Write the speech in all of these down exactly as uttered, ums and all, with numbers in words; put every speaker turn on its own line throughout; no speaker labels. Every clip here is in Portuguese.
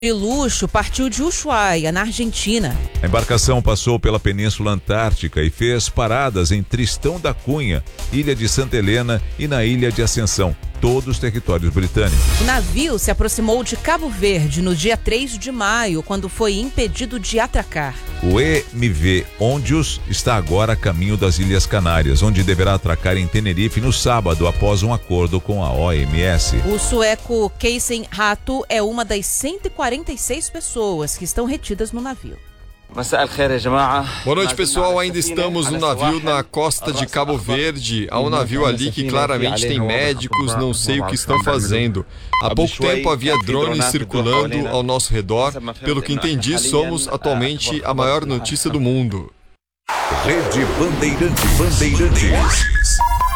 de luxo partiu de Ushuaia, na Argentina.
A embarcação passou pela Península Antártica e fez paradas em Tristão da Cunha, Ilha de Santa Helena e na Ilha de Ascensão, todos territórios britânicos.
O navio se aproximou de Cabo Verde no dia três de maio, quando foi impedido de atracar.
O E M V Ondius está agora a caminho das Ilhas Canárias, onde deverá atracar em Tenerife no sábado, após um acordo com a O M S.
O sueco Keisen Rato é uma das cento e quarenta e seis pessoas que estão retidas no navio.
Boa noite, pessoal. Ainda estamos no navio na costa de Cabo Verde. Há um navio ali que claramente tem médicos, não sei o que estão fazendo. Há pouco tempo havia drones circulando ao nosso redor. Pelo que entendi, somos atualmente a maior notícia do mundo.
Rede Bandeirantes. Bandeirantes.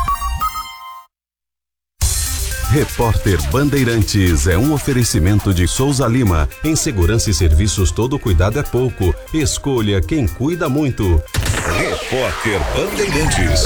Repórter Bandeirantes é um oferecimento de Souza Lima. Em segurança e serviços, todo cuidado é pouco. Escolha quem cuida muito.
Repórter Bandeirantes.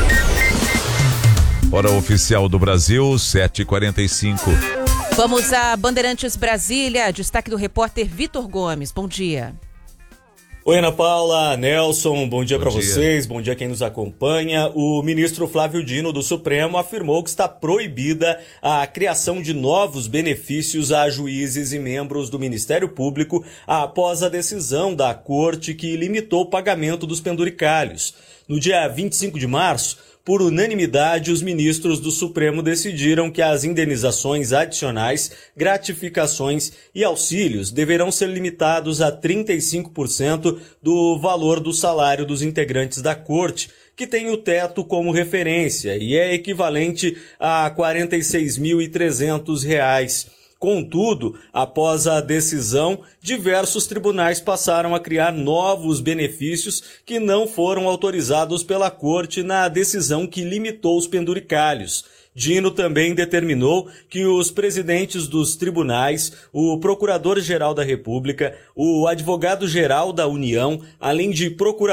Hora oficial do Brasil, sete e quarenta e cinco.
Vamos a Bandeirantes Brasília. Destaque do repórter Vitor Gomes. Bom dia.
Oi, Ana Paula, Nelson, bom dia para vocês, bom dia quem nos acompanha. O ministro Flávio Dino do Supremo afirmou que está proibida a criação de novos benefícios a juízes e membros do Ministério Público após a decisão da Corte que limitou o pagamento dos penduricalhos. No dia vinte e cinco de março, por unanimidade, os ministros do Supremo decidiram que as indenizações adicionais, gratificações e auxílios deverão ser limitados a trinta e cinco por cento do valor do salário dos integrantes da Corte, que tem o teto como referência e é equivalente a quarenta e seis mil e trezentos reais. Contudo, após a decisão, diversos tribunais passaram a criar novos benefícios que não foram autorizados pela Corte na decisão que limitou os penduricalhos. Dino também determinou que os presidentes dos tribunais, o Procurador-Geral da República, o Advogado-Geral da União, além de procuradores